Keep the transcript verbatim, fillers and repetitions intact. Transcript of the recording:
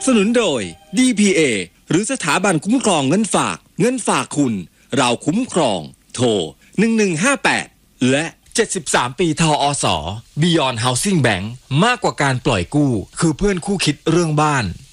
สนุนโดย ดี พี เอ หรือสถาบันคุ้มครองเงินฝากเงินฝากคุณเราคุ้มครองโทรหนึ่งหนึ่งห้าแปดและเจ็ดสิบสามปีทอส Beyond Housing Bank มากกว่าการปล่อยกู้คือเพื่อนคู่คิดเรื่องบ้าน